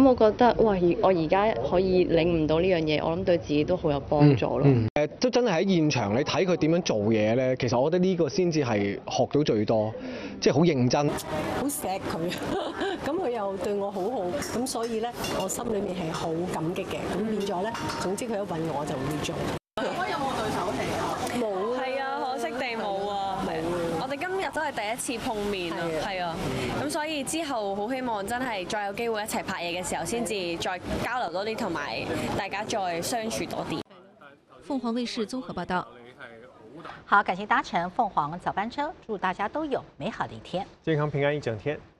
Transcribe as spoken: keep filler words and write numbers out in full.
我覺得，喂，我而家可以領悟到呢樣嘢，我諗對自己都好有幫助咯。 嗯誒、嗯，都真係喺現場你睇佢點樣做嘢咧，其實我覺得呢個先至係學到最多，即係好認真。 好錫佢，咁佢又對我好好，咁所以咧，我心裏面係好感激嘅。咁變咗咧，總之佢一揾我就會做。 有冇對手戲啊？ 冇。 係啊，可惜地冇啊。我哋今日都係第一次碰面啊，係啊，咁所以之後好希望真係再有機會一齊拍嘢嘅時候，先至再交流多啲，同埋大家再相處多啲。 鳳凰衛視綜合報道。 好，感謝搭乘鳳凰早班車，祝大家都有美好的一天， 健康平安一整天。